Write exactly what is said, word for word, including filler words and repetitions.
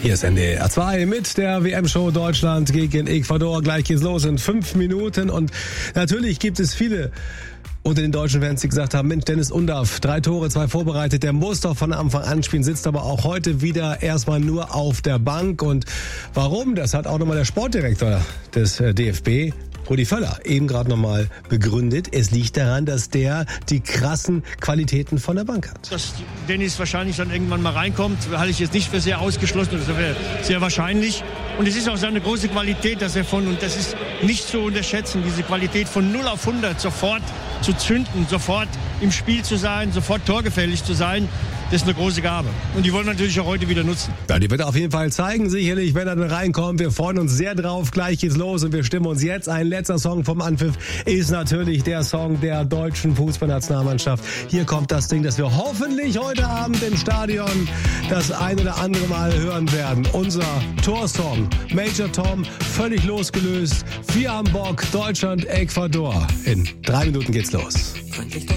Hier ist N D R zwei mit der W M-Show Deutschland gegen Ecuador. Gleich geht's los in fünf Minuten. Und natürlich gibt es viele unter den deutschen Fans, die gesagt haben, Mensch, Dennis Undaff, drei Tore, zwei vorbereitet, der muss doch von Anfang an spielen, sitzt aber auch heute wieder erstmal nur auf der Bank. Und warum? Das hat auch nochmal der Sportdirektor des D F B, Rudi Völler, eben gerade nochmal begründet. Es liegt daran, dass der die krassen Qualitäten von der Bank hat. Dass Dennis wahrscheinlich dann irgendwann mal reinkommt, halte ich jetzt nicht für sehr ausgeschlossen, das wäre sehr wahrscheinlich. Und es ist auch seine große Qualität, dass er von, und das ist nicht zu unterschätzen, diese Qualität von null auf hundert sofort zu zünden, sofort im Spiel zu sein, sofort torgefährlich zu sein. Das ist eine große Gabe. Und die wollen wir natürlich auch heute wieder nutzen. Ja, die wird er auf jeden Fall zeigen, sicherlich, wenn er dann reinkommt. Wir freuen uns sehr drauf. Gleich geht's los und wir stimmen uns jetzt. Ein letzter Song vom Anpfiff ist natürlich der Song der deutschen Fußballnationalmannschaft. Hier kommt das Ding, das wir hoffentlich heute Abend im Stadion das ein oder andere Mal hören werden. Unser Torsong. Major Tom, völlig losgelöst. Wir haben Bock. Deutschland, Ecuador. In drei Minuten geht's los.